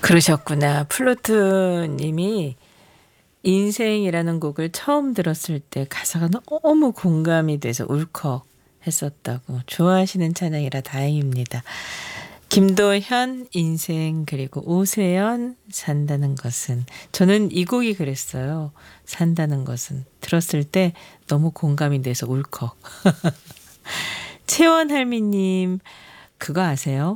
그러셨구나. 플루트님이 인생이라는 곡을 처음 들었을 때 가사가 너무 공감이 돼서 울컥 했었다고. 좋아하시는 찬양이라 다행입니다. 김도현 인생, 그리고 오세연 산다는 것은. 저는 이 곡이 그랬어요. 산다는 것은. 들었을 때 너무 공감이 돼서 울컥. 채원 할미님, 그거 아세요?